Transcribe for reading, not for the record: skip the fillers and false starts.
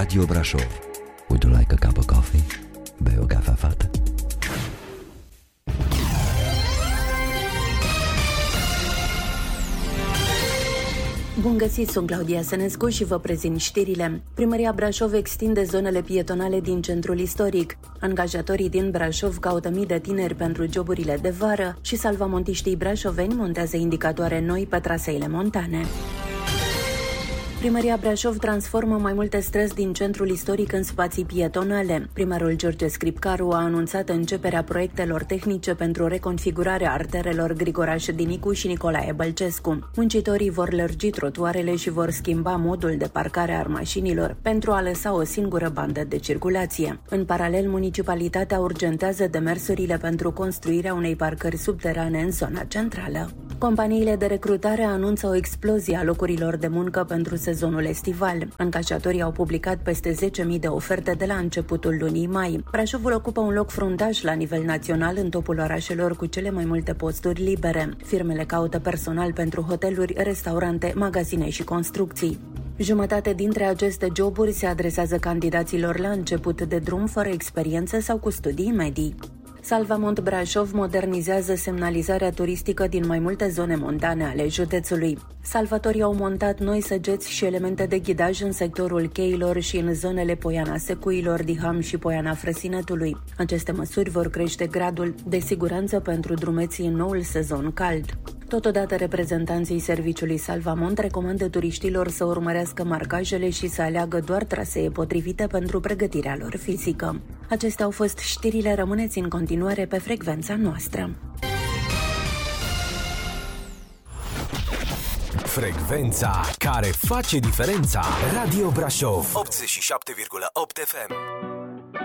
Radio Brașov. Would you like a cup of coffee? Bei o cafea, fată? Bun găsit, sunt Claudia Sănescu și vă prezint știrile. Primăria Brașov extinde zonele pietonale din centrul istoric. Angajatorii din Brașov caută mii de tineri pentru joburile de vară și salvamontiștii brașoveni montează indicatoare noi pe traseele montane. Primăria Brașov transformă mai multe străzi din centrul istoric în spații pietonale. Primarul George Scripcaru a anunțat începerea proiectelor tehnice pentru reconfigurarea arterelor Grigoraș Dinicu și Nicolae Bălcescu. Muncitorii vor lărgi trotuarele și vor schimba modul de parcare a mașinilor pentru a lăsa o singură bandă de circulație. În paralel, municipalitatea urgentează demersurile pentru construirea unei parcări subterane în zona centrală. Companiile de recrutare anunță o explozie a locurilor de muncă pentru sezonul estival. Angajatorii au publicat peste 10.000 de oferte de la începutul lunii mai. Brașovul ocupă un loc fruntaș la nivel național în topul orașelor cu cele mai multe posturi libere. Firmele caută personal pentru hoteluri, restaurante, magazine și construcții. Jumătate dintre aceste joburi se adresează candidaților la început de drum fără experiență sau cu studii medii. Salvamont Brașov modernizează semnalizarea turistică din mai multe zone montane ale județului. Salvatorii au montat noi săgeți și elemente de ghidaj în sectorul cheilor și în zonele Poiana Secuilor, Diham și Poiana Frăsinătului. Aceste măsuri vor crește gradul de siguranță pentru drumeții în noul sezon cald. Totodată, reprezentanții serviciului Salvamont recomandă turiștilor să urmărească marcajele și să aleagă doar trasee potrivite pentru pregătirea lor fizică. Acestea au fost știrile, rămâneți în continuare pe frecvența noastră. Frecvența care face diferența. Radio Brașov 87,8 FM.